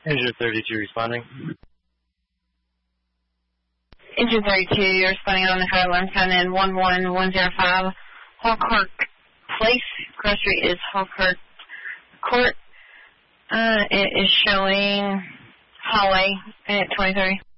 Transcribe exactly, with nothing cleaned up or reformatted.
Engine thirty-two responding. Engine thirty-two, you're responding on the fire alarm sign in one one one zero five, Hallkirk Place. Cross street is Hallkirk Court. Uh, it is showing hallway at twenty-three.